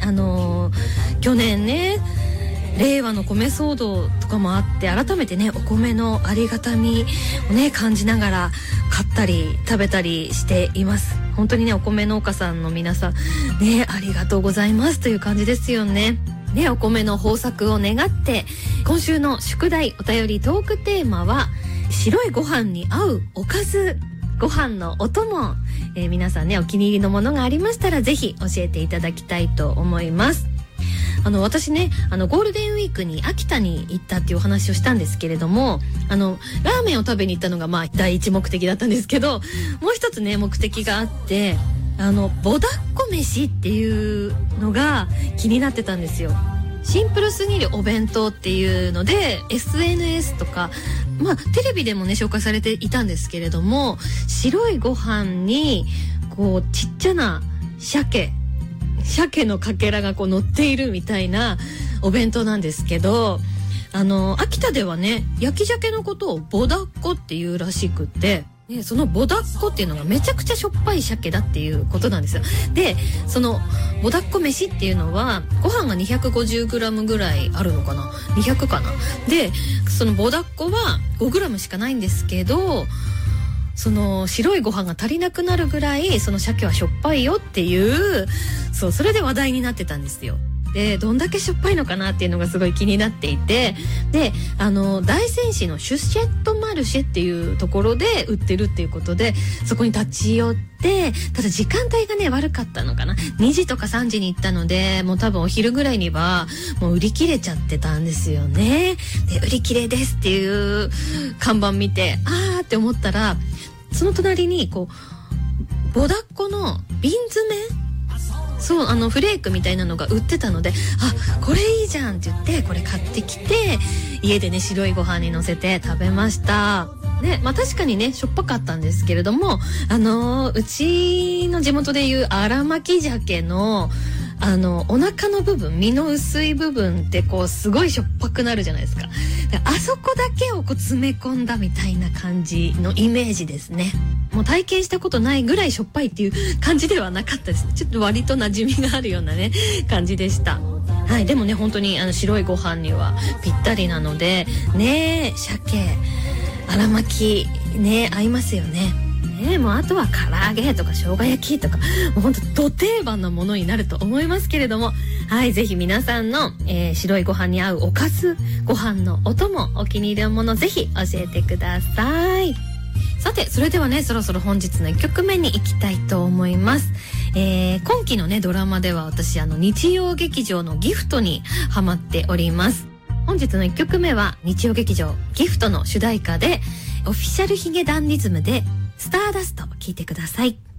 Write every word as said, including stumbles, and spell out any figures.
あのー、去年ね令和の米騒動とかもあって改めてねお米のありがたみをね感じながら買ったり食べたりしています。本当にねお米農家さんの皆さんねありがとうございますという感じですよね。ねお米の豊作を願って今週の宿題お便りトークテーマは白いご飯に合うおかずご飯のお供、えー、皆さんねお気に入りのものがありましたらぜひ教えていただきたいと思います。あの私ねあのゴールデンウィークに秋田に行ったっていうお話をしたんですけれども、あのラーメンを食べに行ったのがまあ第一目的だったんですけど、もう一つね目的があってあのぼだっこ飯っていうのが気になってたんですよ。シンプルすぎるお弁当っていうので エスエヌエス とかまあテレビでもね紹介されていたんですけれども、白いご飯にこうちっちゃな鮭鮭のかけらがこう乗っているみたいなお弁当なんですけど、あの秋田ではね焼き鮭のことをぼだっこっていうらしくて、ね、そのぼだっこっていうのがめちゃくちゃしょっぱい鮭だっていうことなんですよ。でそのぼだっこ飯っていうのはご飯が にひゃくごじゅうグラム ぐらいあるのかな、にひゃくかな。でそのぼだっこは ごグラム しかないんですけど、その白いご飯が足りなくなるぐらいその鮭はしょっぱいよっていう、そうそれで話題になってたんですよ。でどんだけしょっぱいのかなっていうのがすごい気になっていて、であの大仙市のシュシェットマルシェっていうところで売ってるっていうことでそこに立ち寄って、ただ時間帯がね悪かったのかな、にじとかさんじに行ったのでもう多分お昼ぐらいにはもう売り切れちゃってたんですよね。で売り切れですっていう看板見てあーって思ったら、その隣にこうぼだっこの瓶詰め、そうあのフレークみたいなのが売ってたので、あこれいいじゃんって言ってこれ買ってきて家でね白いご飯に乗せて食べましたね。まあ確かにねしょっぱかったんですけれども、あのー、うちの地元でいう荒巻鮭のあのお腹の部分、身の薄い部分ってこうすごいしょっぱくなるじゃないですか。であそこだけをこう詰め込んだみたいな感じのイメージですね。もう体験したことないぐらいしょっぱいっていう感じではなかったです。ちょっと割と馴染みがあるようなね感じでした。はい、でもね本当にあの白いご飯にはぴったりなのでね、鮭荒巻きね合いますよね。ね、もうあとは唐揚げとか生姜焼きとかもうほんとど定番のものになると思いますけれども、はいぜひ皆さんの、えー、白いご飯に合うおかずご飯のお供お気に入りのものぜひ教えてください。さてそれではねそろそろ本日のいっきょくめに行きたいと思います。えー、今期のねドラマでは私あの日曜劇場のギフトにハマっております。本日のいっきょくめは日曜劇場ギフトの主題歌でオフィシャルヒゲダンディズムでスターダスト聞いてください。